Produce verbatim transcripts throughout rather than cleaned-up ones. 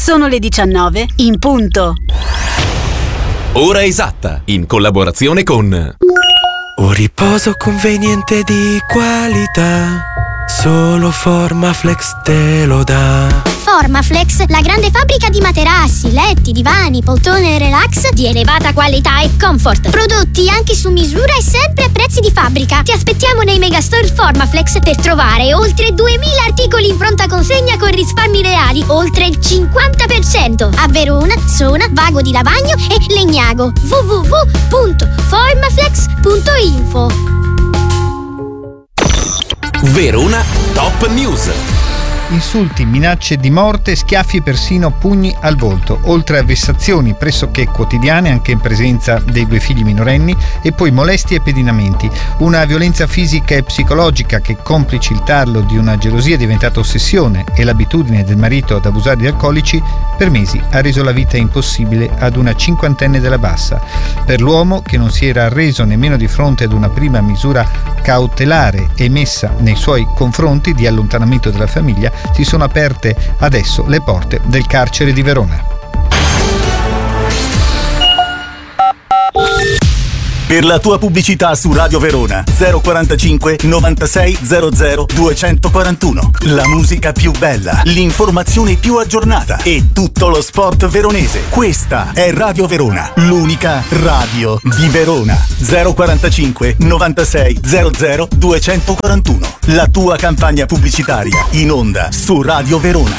Sono le diciannove in punto. Ora esatta, in collaborazione con Un riposo conveniente di qualità, solo Formaflex te lo dà. Formaflex, la grande fabbrica di materassi, letti, divani, poltrone relax di elevata qualità e comfort. Prodotti anche su misura e sempre a prezzi di fabbrica. Ti aspettiamo nei megastore Formaflex per trovare oltre duemila articoli in pronta consegna con risparmi reali, oltre il cinquanta per cento. A Verona, Sona, Vago di Lavagno e Legnago. w w w punto formaflex punto info. Verona Top News. Insulti, minacce di morte, schiaffi e persino pugni al volto, oltre a vessazioni pressoché quotidiane anche in presenza dei due figli minorenni, e poi molestie e pedinamenti. Una violenza fisica e psicologica che, complici il tarlo di una gelosia diventata ossessione e l'abitudine del marito ad abusare di alcolici, per mesi ha reso la vita impossibile ad una cinquantenne della Bassa. Per l'uomo, che non si era arreso nemmeno di fronte ad una prima misura cautelare emessa nei suoi confronti di allontanamento dalla famiglia, si sono aperte adesso le porte del carcere di Verona. Per la tua pubblicità su Radio Verona zero quarantacinque novantasei zero zero duecentoquarantuno. La musica più bella, l'informazione più aggiornata e tutto lo sport veronese. Questa è Radio Verona, l'unica radio di Verona. zero quarantacinque novantasei zero zero duecentoquarantuno. La tua campagna pubblicitaria in onda su Radio Verona.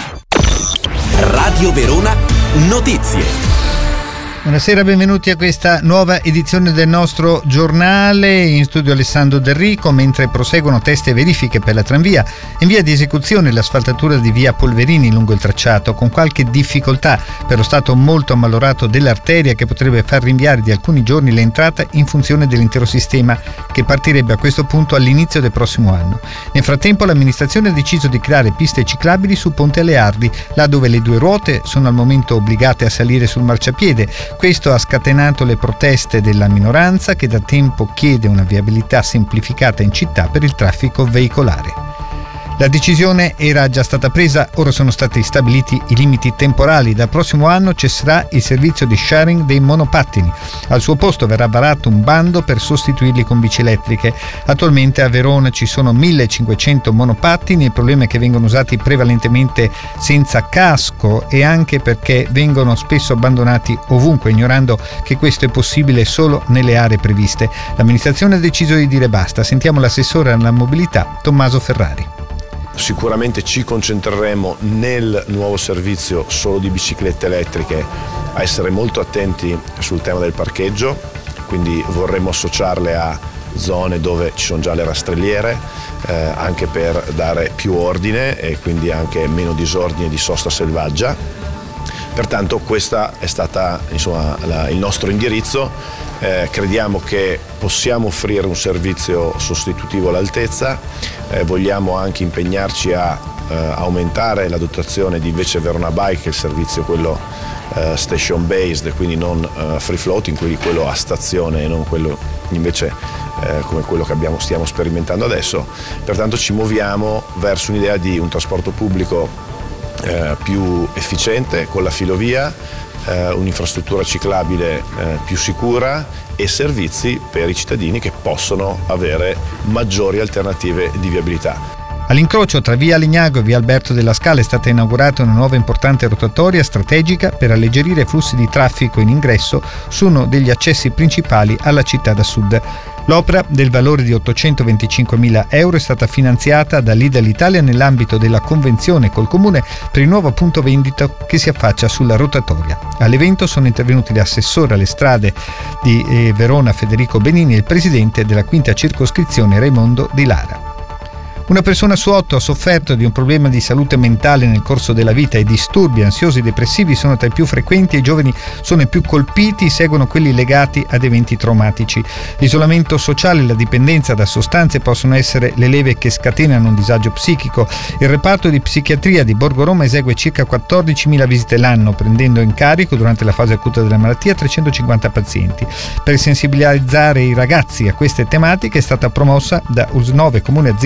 Radio Verona Notizie. Buonasera, benvenuti a questa nuova edizione del nostro giornale. In studio Alessandro Del Rico. Mentre proseguono test e verifiche per la tranvia, in via di esecuzione l'asfaltatura di via Polverini lungo il tracciato, con qualche difficoltà per lo stato molto ammalorato dell'arteria che potrebbe far rinviare di alcuni giorni l'entrata in funzione dell'intero sistema, che partirebbe a questo punto all'inizio del prossimo anno. Nel frattempo l'amministrazione ha deciso di creare piste ciclabili su Ponte Aleardi, là dove le due ruote sono al momento obbligate a salire sul marciapiede. Questo ha scatenato le proteste della minoranza, che da tempo chiede una viabilità semplificata in città per il traffico veicolare. La decisione era già stata presa, ora sono stati stabiliti i limiti temporali. Dal prossimo anno cesserà il servizio di sharing dei monopattini. Al suo posto verrà varato un bando per sostituirli con bici elettriche. Attualmente a Verona ci sono millecinquecento monopattini. Il problema è che vengono usati prevalentemente senza casco e anche perché vengono spesso abbandonati ovunque, ignorando che questo è possibile solo nelle aree previste. L'amministrazione ha deciso di dire basta. Sentiamo l'assessore alla mobilità Tommaso Ferrari. Sicuramente ci concentreremo nel nuovo servizio solo di biciclette elettriche a essere molto attenti sul tema del parcheggio, quindi vorremmo associarle a zone dove ci sono già le rastrelliere, eh, anche per dare più ordine e quindi anche meno disordine di sosta selvaggia. Pertanto questa è stata insomma la, il nostro indirizzo. Eh, crediamo che possiamo offrire un servizio sostitutivo all'altezza, eh, vogliamo anche impegnarci a eh, aumentare la dotazione di invece Verona Bike, il servizio quello eh, station based, quindi non eh, free floating, quindi quello a stazione e non quello invece eh, come quello che abbiamo, stiamo sperimentando adesso. Pertanto ci muoviamo verso un'idea di un trasporto pubblico eh, più efficiente con la filovia, eh, un'infrastruttura ciclabile eh, più sicura e servizi per i cittadini che possono avere maggiori alternative di viabilità. All'incrocio tra via Legnago e via Alberto della Scala è stata inaugurata una nuova importante rotatoria strategica per alleggerire i flussi di traffico in ingresso su uno degli accessi principali alla città da sud. L'opera, del valore di ottocentoventicinquemila euro, è stata finanziata da Lidl Italia nell'ambito della convenzione col comune per il nuovo punto vendita che si affaccia sulla rotatoria. All'evento sono intervenuti l'assessore alle strade di eh, Verona Federico Benini e il presidente della quinta circoscrizione Raimondo Di Lara. Una persona su otto ha sofferto di un problema di salute mentale nel corso della vita. I disturbi ansiosi depressivi sono tra i più frequenti e i giovani sono i più colpiti, seguono quelli legati ad eventi traumatici. L'isolamento sociale e la dipendenza da sostanze possono essere le leve che scatenano un disagio psichico. Il reparto di psichiatria di Borgo Roma esegue circa quattordicimila visite l'anno, prendendo in carico durante la fase acuta della malattia trecentocinquanta pazienti. Per sensibilizzare i ragazzi a queste tematiche è stata promossa da U S nove, Comune Azienda Ospedaliera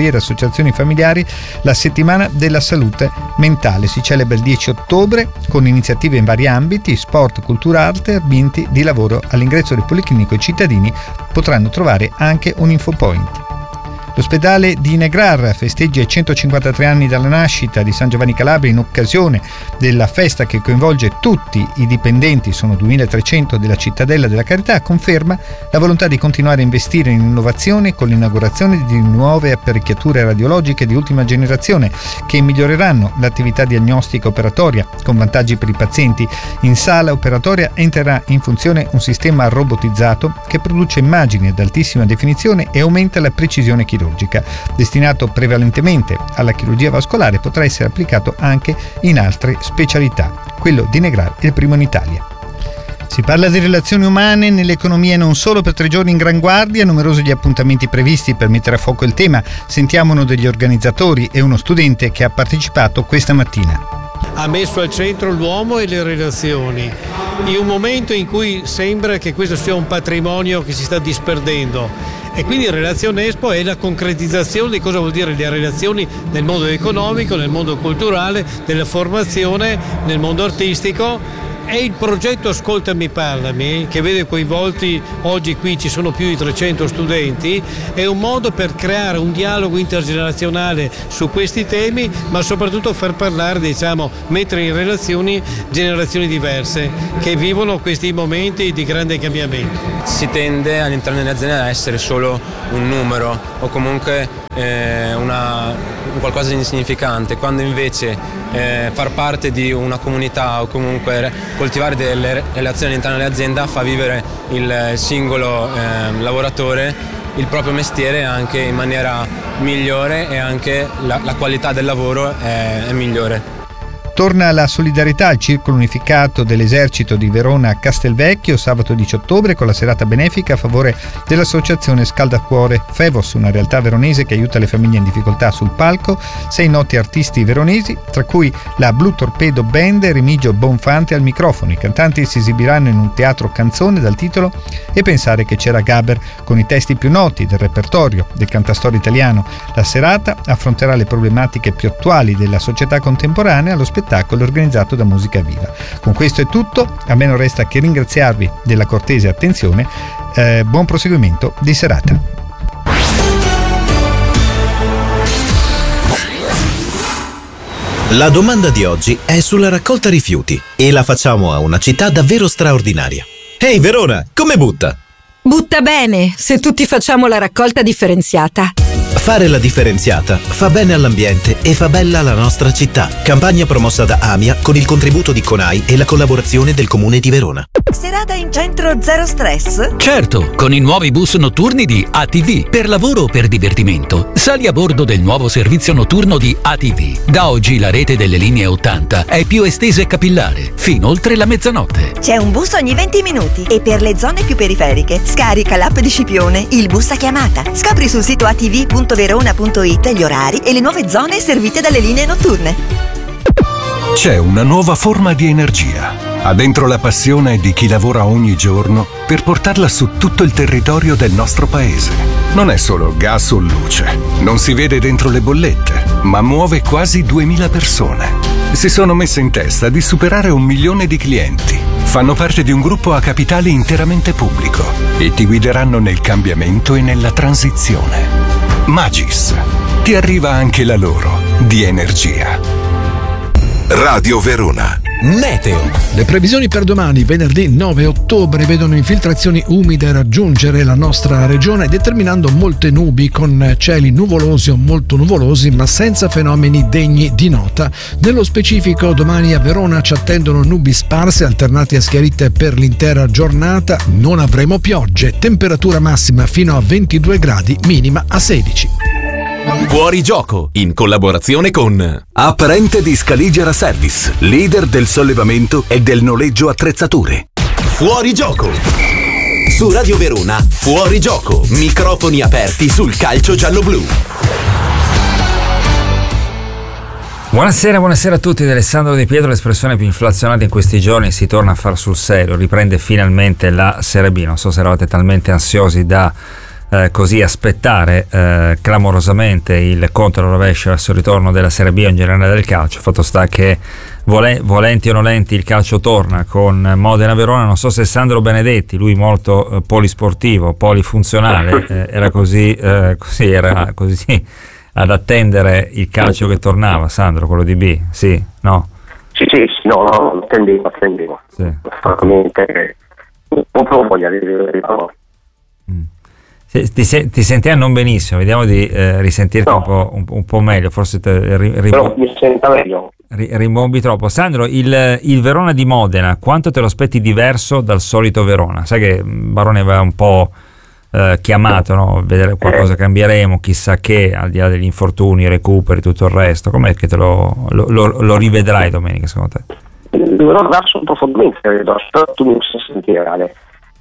ospedaliere, associazioni familiari, la settimana della salute mentale. Si celebra il dieci ottobre con iniziative in vari ambiti: sport, cultura, arte, ambienti di lavoro. All'ingresso del Policlinico i cittadini potranno trovare anche un infopoint. L'ospedale di Negrar festeggia i centocinquantatré anni dalla nascita di San Giovanni Calabria in occasione della festa che coinvolge tutti i dipendenti, sono duemilatrecento, della Cittadella della Carità. Conferma la volontà di continuare a investire in innovazione con l'inaugurazione di nuove apparecchiature radiologiche di ultima generazione che miglioreranno l'attività diagnostica operatoria con vantaggi per i pazienti. In sala operatoria entrerà in funzione un sistema robotizzato che produce immagini ad altissima definizione e aumenta la precisione chirurgica. Destinato prevalentemente alla chirurgia vascolare, potrà essere applicato anche in altre specialità. Quello di Negrar è il primo in Italia. Si parla di relazioni umane nell'economia non solo. Per tre giorni in Gran Guardia, numerosi gli appuntamenti previsti per mettere a fuoco il tema. Sentiamo uno degli organizzatori e uno studente che ha partecipato questa mattina. Ha messo al centro l'uomo e le relazioni, in un momento in cui sembra che questo sia un patrimonio che si sta disperdendo. E quindi Relazione Expo è la concretizzazione di cosa vuol dire le relazioni nel mondo economico, nel mondo culturale, nella formazione, nel mondo artistico. È il progetto Ascoltami Parlami, che vede coinvolti, oggi qui ci sono più di trecento studenti, è un modo per creare un dialogo intergenerazionale su questi temi, ma soprattutto far parlare, diciamo, mettere in relazioni generazioni diverse che vivono questi momenti di grande cambiamento. Si tende all'interno delle aziende a essere solo un numero o comunque eh, una, qualcosa di insignificante, quando invece eh, far parte di una comunità o comunque coltivare delle relazioni all'interno dell'azienda fa vivere il singolo eh, lavoratore il proprio mestiere anche in maniera migliore e anche la, la qualità del lavoro è, è migliore. Torna la solidarietà al Circolo Unificato dell'Esercito di Verona Castelvecchio sabato dieci ottobre con la serata benefica a favore dell'associazione Scaldacuore Fevos, una realtà veronese che aiuta le famiglie in difficoltà. Sul palco sei noti artisti veronesi, tra cui la Blue Torpedo Band e Remigio Bonfante al microfono. I cantanti si esibiranno in un teatro canzone dal titolo E pensare che c'era Gaber, con i testi più noti del repertorio del cantastorie italiano. La serata affronterà le problematiche più attuali della società contemporanea allo spettacolo organizzato da Musica Viva. Con questo è tutto, a me non resta che ringraziarvi della cortese attenzione. Eh, buon proseguimento di serata. La domanda di oggi è sulla raccolta rifiuti e la facciamo a una città davvero straordinaria. Ehi Verona, come butta? Butta bene, se tutti facciamo la raccolta differenziata. Fare la differenziata fa bene all'ambiente e fa bella la nostra città. Campagna promossa da AMIA con il contributo di CONAI e la collaborazione del Comune di Verona. Serata in centro zero stress? Certo, con i nuovi bus notturni di A T V. Per lavoro o per divertimento, sali a bordo del nuovo servizio notturno di A T V. Da oggi la rete delle linee ottanta è più estesa e capillare, fino oltre la mezzanotte. C'è un bus ogni venti minuti e per le zone più periferiche scarica l'app di Scipione, il bus a chiamata. Scopri sul sito a t v punto verona punto it gli orari e le nuove zone servite dalle linee notturne. C'è una nuova forma di energia. Ha dentro la passione di chi lavora ogni giorno per portarla su tutto il territorio del nostro paese. Non è solo gas o luce, non si vede dentro le bollette, ma muove quasi duemila persone. Si sono messe in testa di superare un milione di clienti. Fanno parte di un gruppo a capitale interamente pubblico e ti guideranno nel cambiamento e nella transizione. Magis. Ti arriva anche la loro di energia. Radio Verona. Meteo. Le previsioni per domani, venerdì nove ottobre, vedono infiltrazioni umide raggiungere la nostra regione, determinando molte nubi con cieli nuvolosi o molto nuvolosi, ma senza fenomeni degni di nota. Nello specifico, domani a Verona ci attendono nubi sparse alternate a schiarite per l'intera giornata. Non avremo piogge, temperatura massima fino a ventidue gradi, minima a sedici. Fuori gioco, in collaborazione con Apparente di Scaligera Service, leader del sollevamento e del noleggio attrezzature. Fuori gioco. Su Radio Verona, Fuori gioco, microfoni aperti sul calcio giallo-blu. Buonasera, buonasera a tutti, da Alessandro Di Pietro. L'espressione più inflazionata in questi giorni: si torna a far sul serio, riprende finalmente la Serie B. Non so se eravate talmente ansiosi da eh, così aspettare eh, clamorosamente il contro rovescio verso il ritorno della Serie B in generale del calcio. Fatto sta che vole, volenti o nolenti il calcio torna con Modena-Verona. Non so se Sandro Benedetti, lui molto eh, polisportivo, polifunzionale, eh, era così, eh, così era così ad attendere il calcio che tornava. Sandro, quello di B, sì, no? Sì, sì, sì, no, no, attendevo, attendevo. Sì. Francamente, proprio voglia di vedere la parola. Ti, ti, ti sentiamo non benissimo, vediamo di eh, risentirti no. un, po', un, un po' meglio, forse te, ri, ri, però mi senta meglio. Ri, rimbombi troppo. Sandro, il, il Verona di Modena, quanto te lo aspetti diverso dal solito Verona? Sai che Barone aveva un po' eh, chiamato, no? Vedere qualcosa, eh. cambieremo, chissà che, al di là degli infortuni, recuperi, tutto il resto. Com'è che te lo, lo, lo, lo rivedrai domenica, secondo te? Il Verona verso profondamente, credo, tu mi sai sentire, Ale.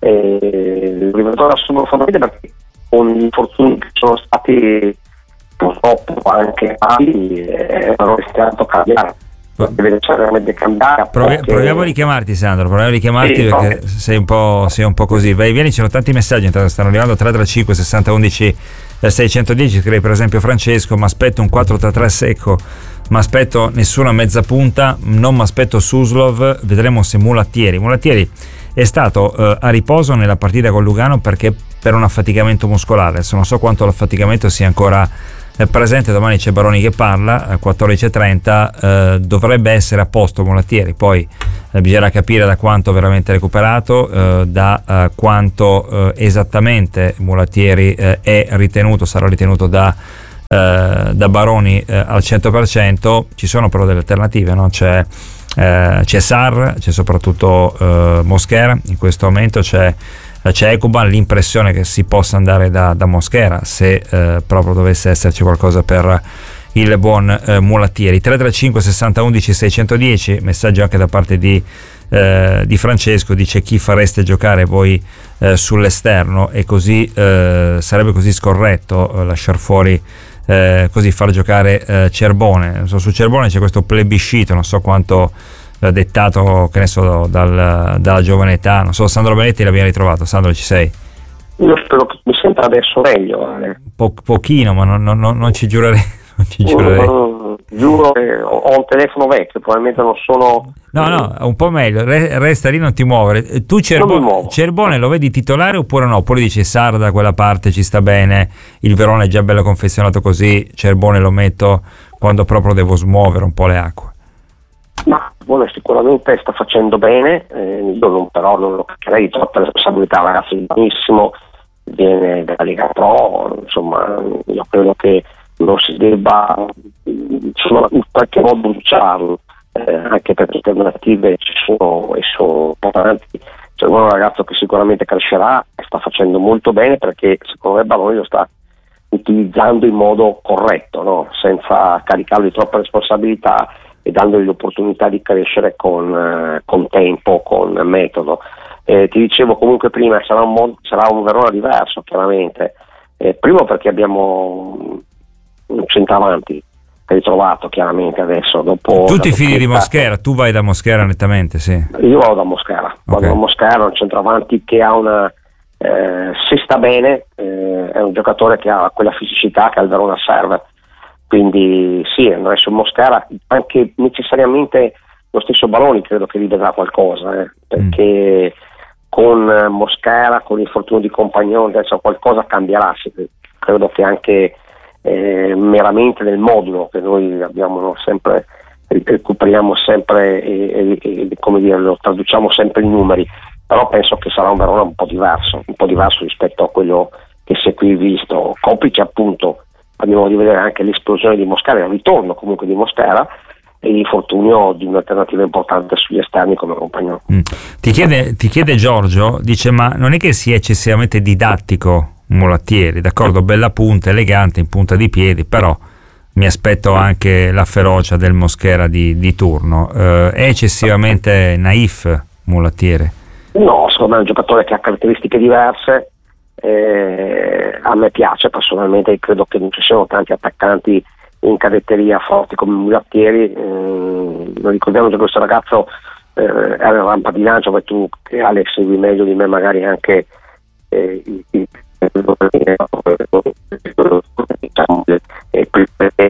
Eh, il rivedrò verso profondamente perché con gli infortuni che sono stati purtroppo anche pari è destinato a cambiare, deve necessariamente cambiare. Provi, perché... proviamo a richiamarti, Sandro, proviamo a richiamarti sì, perché no. sei, un po', sei un po' così. Vai, vieni, ci sono tanti messaggi, stanno arrivando tre tre cinque sessanta undici seicentodieci, scrive per esempio Francesco: mi aspetto un quattro tre tre secco, mi aspetto nessuna mezza punta, non mi aspetto Suslov, vedremo se Mulattieri Mulattieri è stato eh, a riposo nella partita con Lugano perché per un affaticamento muscolare. Adesso non so quanto l'affaticamento sia ancora eh, presente. Domani c'è Baroni che parla a quattordici e trenta, eh, dovrebbe essere a posto Mulattieri, poi eh, bisognerà capire da quanto veramente recuperato, eh, da eh, quanto eh, esattamente Mulattieri eh, è ritenuto, sarà ritenuto da eh, da Baroni eh, al cento per cento. Ci sono però delle alternative, no? C'è Eh, c'è Sarr, c'è soprattutto eh, Mosquera, in questo momento c'è, c'è Ekuban. L'impressione che si possa andare da, da Mosquera se eh, proprio dovesse esserci qualcosa per il buon eh, Mulattieri. Tre tre cinque sessanta undici seicentodieci, messaggio anche da parte di, eh, di Francesco, dice: chi fareste giocare voi eh, sull'esterno? E così eh, sarebbe così scorretto eh, lasciar fuori Eh, così far giocare eh, Cerbone. So, su Cerbone c'è questo plebiscito, non so quanto eh, dettato, che ne so, dal, dalla giovane età. Non so, Sandro Benetti l'abbiamo ritrovato. Sandro, ci sei? Io spero che mi senta adesso meglio. Ale. Po- pochino, ma non, non, non ci giurerei. Non ci giurerei. Mm, giuro che ho un telefono vecchio, probabilmente non sono. No, no, un po' meglio. Re, resta lì, non ti muovere. Tu Cerbo- Cerbone lo vedi titolare oppure no? Oppure dici Sarr da quella parte ci sta bene, il Verona è già bello confezionato così, Cerbone lo metto quando proprio devo smuovere un po' le acque. Ma Buono sicuramente sta facendo bene, eh, io non, però non lo caccherei di troppe responsabilità, ragazzi, benissimo, viene dalla Lega Pro, insomma io credo che non si debba insomma, in qualche modo bruciarlo, eh, anche perché le alternative ci sono e sono importanti. C'è un ragazzo che sicuramente crescerà e sta facendo molto bene, perché secondo me Baroni lo sta utilizzando in modo corretto, no? Senza caricarlo di troppe responsabilità e dandogli l'opportunità di crescere con, eh, con tempo, con metodo. Eh, ti dicevo comunque prima, sarà un, mod- sarà un Verona diverso chiaramente, eh, primo perché abbiamo un centravanti ritrovato chiaramente adesso dopo. Tu ti fidi di Mosquera? Tu vai da Mosquera nettamente, sì. Io vado da Mosquera, vado okay. da Mosquera, un centravanti che ha una eh, se sta bene, eh, è un giocatore che ha quella fisicità che al Verona serve, quindi sì, andrei su Mosquera, anche necessariamente lo stesso Baroni credo che rivedrà qualcosa, eh, perché mm. con Mosquera, con l'infortunio di Compagnone adesso qualcosa cambierà, credo che anche Eh, meramente nel modulo che noi abbiamo sempre, recuperiamo sempre e, e, e come dire, lo traduciamo sempre in numeri, però penso che sarà un Verona un po' diverso, un po' diverso rispetto a quello che si è qui visto, complice appunto abbiamo di vedere anche l'esplosione di Mosquera, il ritorno comunque di Mosquera e l'infortunio di un'alternativa importante sugli esterni come Compagnone. Mm. Ti chiede, ti chiede Giorgio, dice: ma non è che sia eccessivamente didattico Mulattieri? D'accordo, bella punta, elegante in punta di piedi, però mi aspetto anche la ferocia del Mosquera di, di turno. Eh, è eccessivamente naif Mulattieri? No, secondo me è un giocatore che ha caratteristiche diverse, eh, a me piace personalmente, credo che non ci siano tanti attaccanti in cadetteria forti come Mulattieri, eh, lo ricordiamo che questo ragazzo eh, era in rampa di lancio, perché tu Alex segui meglio di me magari anche eh, i, i diciamo e poi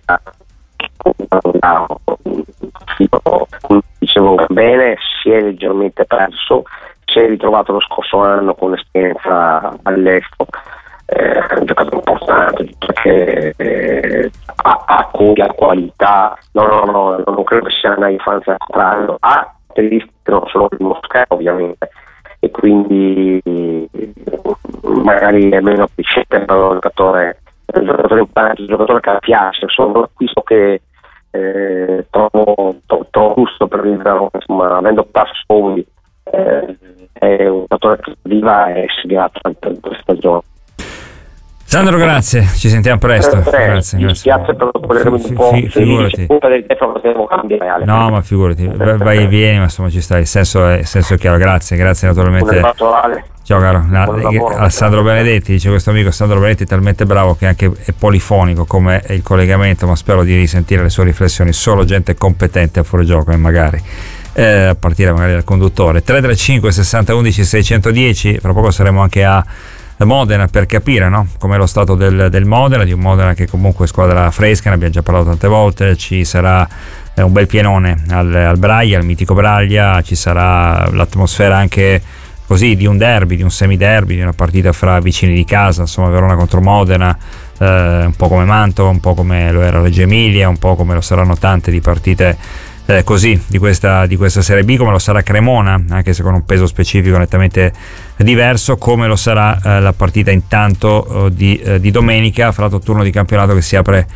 dicevo bene, si è leggermente perso, si è ritrovato lo scorso anno con esperienza all'Expo, eh, è un giocatore importante perché eh, ha, ha cui, ha qualità, no, no, no, non credo che sia una infanzia contrario, ha caratteristiche non solo di Mosca ovviamente, e quindi magari è meno efficiente, però un giocatore è un giocatore importante, un giocatore che piace, sono un acquisto che eh, trovo, trovo, trovo giusto per vivere, insomma, avendo perso Fondi, eh, è un giocatore che viva e seguirà tante stagioni. Sandro, grazie, ci sentiamo presto. Eh, grazie, mi dispiace per quello un po' fi, figurati. Del tempo potremmo cambiare. No, ma figurati, vai e vieni, ma insomma ci sta, il senso è, il senso è chiaro. Grazie, grazie naturalmente. Ciao caro, a Sandro Benedetti, dice questo amico Sandro Benedetti, è talmente bravo che anche è polifonico come è il collegamento, ma spero di risentire le sue riflessioni. Solo gente competente a fuorigioco e magari eh, a partire magari dal conduttore. tre tre cinque sessanta undici seicentodieci, fra poco saremo anche a Modena per capire, no? Com'è lo stato del, del Modena, di un Modena che comunque è squadra fresca, ne abbiamo già parlato tante volte. Ci sarà eh, un bel pienone al, al Braglia, al mitico Braglia, ci sarà l'atmosfera anche così di un derby, di un semiderby, di una partita fra vicini di casa, insomma Verona contro Modena, eh, un po' come Mantova, un po' come lo era Reggio Emilia, un po' come lo saranno tante di partite eh, così di questa, di questa Serie B, come lo sarà Cremona, anche se con un peso specifico nettamente diverso, come lo sarà eh, la partita intanto eh, di, eh, di domenica, fra l'altro turno di campionato che si apre